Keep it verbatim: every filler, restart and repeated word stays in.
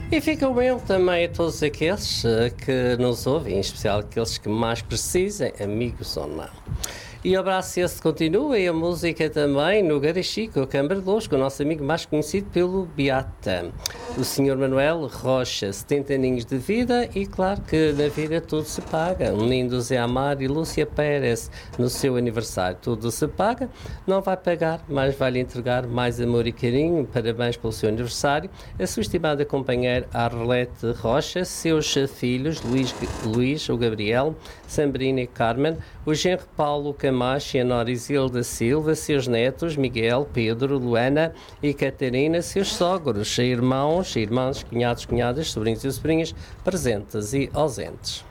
E fica o meu também a todos aqueles uh, que nos ouvem, em especial aqueles que mais precisem, amigos ou não. E o abraço esse continua, e a música também no Garachico, Câmara de Luz, com o nosso amigo mais conhecido pelo Beata, o senhor Manuel Rocha, setenta aninhos de vida, e claro que na vida tudo se paga. Um lindo Zé Amar e Lúcia Pérez, no seu aniversário, tudo se paga, não vai pagar, mas vai-lhe entregar mais amor e carinho. Parabéns pelo seu aniversário. A sua estimada companheira Arlete Rocha, seus filhos Luís, Luís o Gabriel, Sambrina e Carmen, o genro Paulo Camacho e a Nora Isilda Silva, seus netos Miguel, Pedro, Luana e Catarina, seus sogros, irmãos, irmãs, cunhados, cunhadas, sobrinhos e sobrinhas, presentes e ausentes.